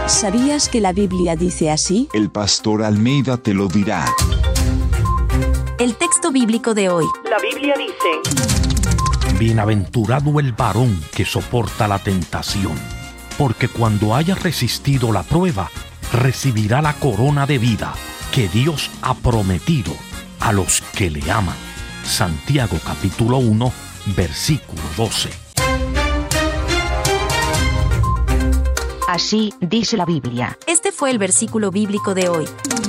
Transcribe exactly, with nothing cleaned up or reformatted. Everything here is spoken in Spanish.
¿Sabías que la Biblia dice así? El pastor Almeida te lo dirá. El texto bíblico de hoy. La Biblia dice: Bienaventurado el varón que soporta la tentación, porque cuando haya resistido la prueba, recibirá la corona de vida que Dios ha prometido a los que le aman. Santiago capítulo uno, versículo doce. Así dice la Biblia. Este fue el versículo bíblico de hoy.